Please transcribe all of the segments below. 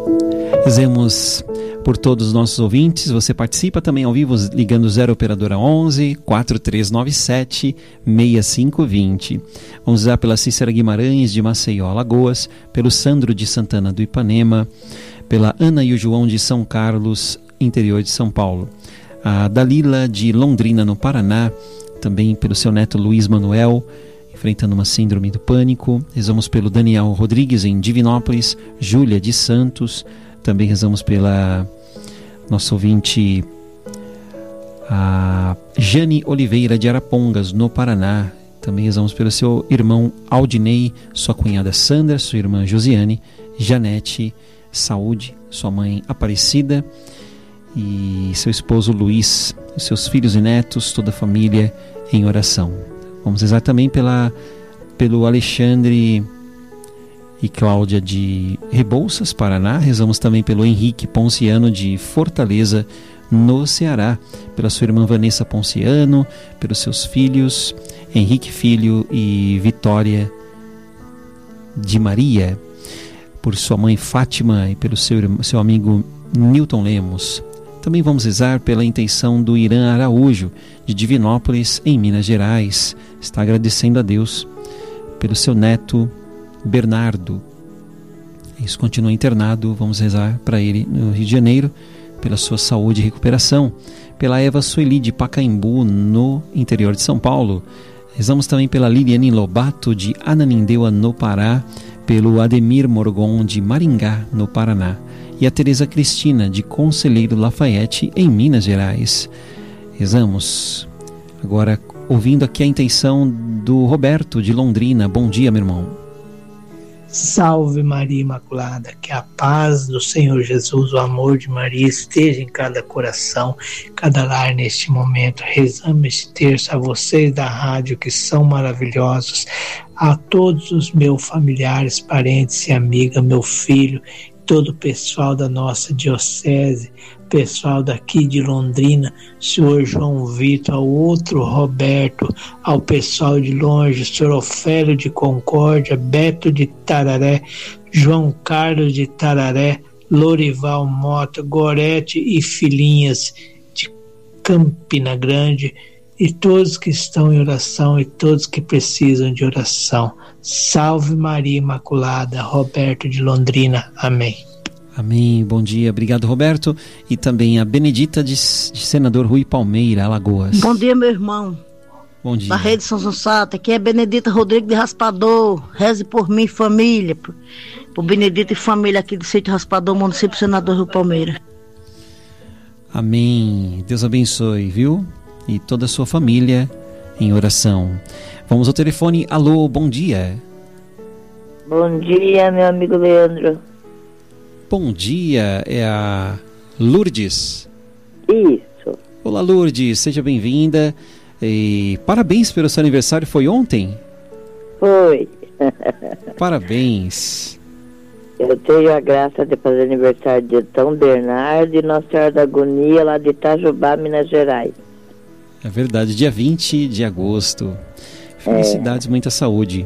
Rezemos por todos os nossos ouvintes. Você participa também ao vivo ligando 0 operadora 11 4397 6520. Vamos rezar pela Cícera Guimarães de Maceió, Alagoas, pelo Sandro de Santana do Ipanema, pela Ana e o João de São Carlos, interior de São Paulo, a Dalila de Londrina, no Paraná, também pelo seu neto Luiz Manuel, enfrentando uma síndrome do pânico. Rezamos pelo Daniel Rodrigues em Divinópolis, Júlia de Santos. Também rezamos pela nossa ouvinte, a Jane Oliveira de Arapongas, no Paraná. Também rezamos pelo seu irmão Aldinei, sua cunhada Sandra, sua irmã Josiane, Janete, saúde, sua mãe Aparecida e seu esposo Luiz, os seus filhos e netos, toda a família em oração. Vamos rezar também pelo Alexandre e Cláudia de Rebouças, Paraná. Rezamos também pelo Henrique Ponciano de Fortaleza, no Ceará, pela sua irmã Vanessa Ponciano, pelos seus filhos Henrique Filho e Vitória de Maria, por sua mãe Fátima e pelo seu amigo Newton Lemos. Também vamos rezar pela intenção do Irã Araújo, de Divinópolis, em Minas Gerais. Está agradecendo a Deus pelo seu neto Bernardo. Isso, continua internado. Vamos rezar para ele no Rio de Janeiro, pela sua saúde e recuperação. Pela Eva Sueli de Pacaembu, no interior de São Paulo. Rezamos também pela Liliane Lobato de Ananindeua, no Pará, pelo Ademir Morgon de Maringá, no Paraná, e a Tereza Cristina de Conselheiro Lafayette, em Minas Gerais. Rezamos agora ouvindo aqui a intenção do Roberto de Londrina. Bom dia, meu irmão. Salve Maria Imaculada, que a paz do Senhor Jesus, o amor de Maria esteja em cada coração, cada lar neste momento. Rezamos este terço a vocês da rádio que são maravilhosos, a todos os meus familiares, parentes e amigas, meu filho, todo o pessoal da nossa diocese, pessoal daqui de Londrina, senhor João Vitor, ao outro Roberto, ao pessoal de longe, senhor Ofélio de Concórdia, Beto de Tararé, João Carlos de Tararé, Lorival Mota, Gorete e filhinhas de Campina Grande, e todos que estão em oração e todos que precisam de oração. Salve Maria Imaculada, Roberto de Londrina. Amém. Amém, bom dia, obrigado Roberto. E também a Benedita de Senador Rui Palmeira, Alagoas. Bom dia, meu irmão. Bom dia. Da Rede São Sonsato, aqui é Benedita Rodrigues de Raspador. Reze por mim, família, por Benedita e família aqui do Sítio Raspador, município Senador Rui Palmeira. Amém, Deus abençoe, viu? E toda a sua família em oração. Vamos ao telefone. Alô, bom dia. Bom dia, meu amigo Leandro. Bom dia, é a Lourdes. Isso. Olá, Lourdes, seja bem-vinda. E parabéns pelo seu aniversário, foi ontem? Foi. Parabéns. Eu tenho a graça de fazer aniversário de São Bernardo e Nossa Senhora da Agonia, lá de Itajubá, Minas Gerais. É verdade, dia 20 de agosto. Felicidades, muita saúde.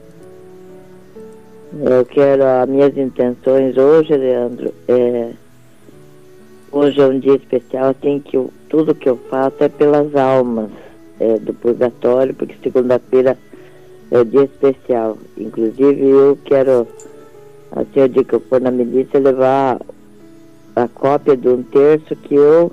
Eu quero, as minhas intenções hoje, Leandro, hoje é um dia especial, assim, que tudo que eu faço é pelas almas do purgatório, porque segunda-feira é o dia especial. Inclusive eu quero, assim, o dia que eu for na milícia, levar a cópia de um terço que eu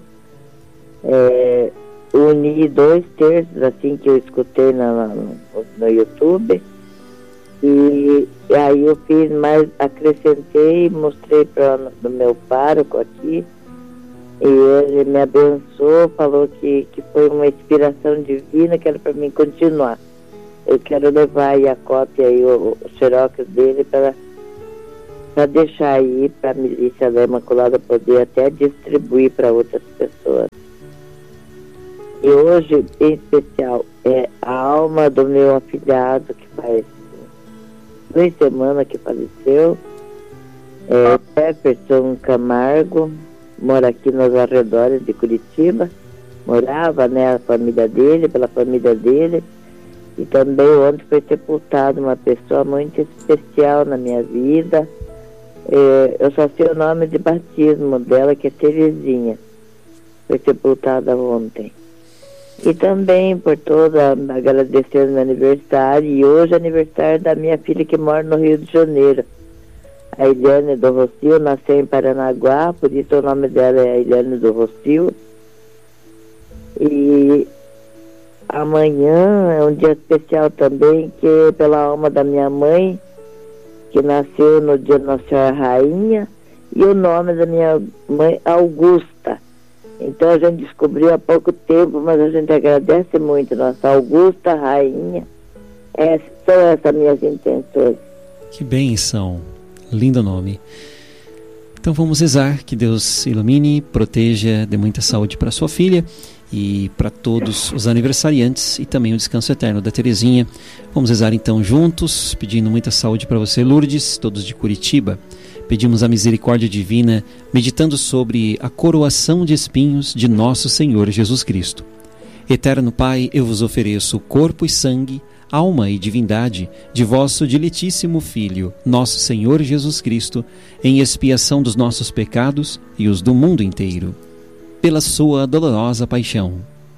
uni 2 terços, assim, que eu escutei no YouTube. E aí eu fiz mais, acrescentei, mostrei para o meu pároco aqui, e ele me abençoou, falou que foi uma inspiração divina, que era para mim continuar. Eu quero levar aí a cópia e o xerox dele para deixar aí para a milícia da Imaculada poder até distribuir para outras pessoas. E hoje, em especial, é a alma do meu afilhado que faz 2 semanas que faleceu, Jefferson Camargo, mora aqui nos arredores de Curitiba, morava, né, a família dele, pela família dele, e também ontem foi sepultado uma pessoa muito especial na minha vida, Eu só sei o nome de batismo dela, que é Terezinha. Foi sepultada ontem. E também por toda, agradecendo meu aniversário, e hoje é aniversário da minha filha que mora no Rio de Janeiro. A Eliane do Rocio, nasceu em Paranaguá, por isso o nome dela é Eliane do Rocio. E amanhã é um dia especial também, que é pela alma da minha mãe, que nasceu no dia da Nossa Senhora Rainha, e o nome da minha mãe, Augusta. Então a gente descobriu há pouco tempo, mas a gente agradece muito, nossa Augusta Rainha. São essas minhas intenções. Que bênção, lindo nome. Então vamos rezar, que Deus ilumine, proteja, dê muita saúde para sua filha e para todos os aniversariantes, e também o descanso eterno da Terezinha. Vamos rezar então juntos, pedindo muita saúde para você, Lourdes, todos de Curitiba. Pedimos a misericórdia divina, meditando sobre a coroação de espinhos de nosso Senhor Jesus Cristo. Eterno Pai, eu vos ofereço corpo e sangue, alma e divindade de vosso diletíssimo Filho, nosso Senhor Jesus Cristo, em expiação dos nossos pecados e os do mundo inteiro. Pela sua dolorosa paixão.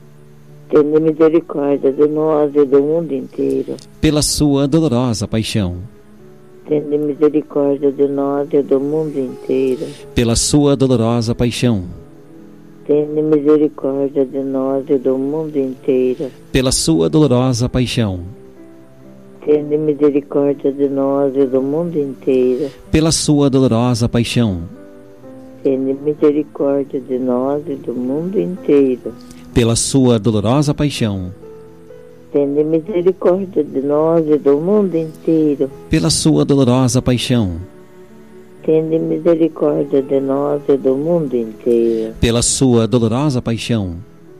Tende misericórdia de nós e do mundo inteiro. Pela sua dolorosa paixão. Tende misericórdia de nós e do mundo inteiro. Pela sua dolorosa paixão. Tende misericórdia de nós e do mundo inteiro. Pela sua dolorosa paixão. Tende misericórdia de nós e do mundo inteiro. Pela sua dolorosa paixão. Tende misericórdia de nós e do mundo inteiro. Pela sua dolorosa paixão. Tende misericórdia de nós e do mundo inteiro. Pela sua dolorosa paixão. Tende misericórdia de nós e do mundo inteiro. Pela sua dolorosa paixão.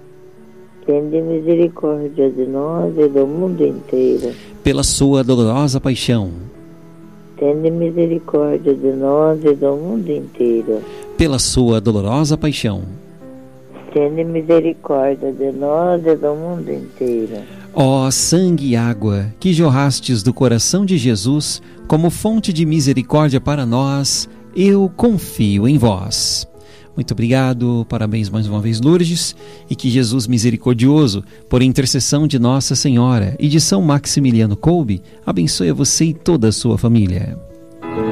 Tende misericórdia de nós e do mundo inteiro. Pela sua dolorosa paixão. Tende misericórdia de nós e do mundo inteiro. Pela sua dolorosa paixão. Tende misericórdia de nós e do mundo inteiro. Ó sangue e água que jorrastes do coração de Jesus como fonte de misericórdia para nós, eu confio em vós. Muito obrigado, parabéns mais uma vez, Lourdes, e que Jesus misericordioso, por intercessão de Nossa Senhora e de São Maximiliano Kolbe, abençoe a você e toda a sua família.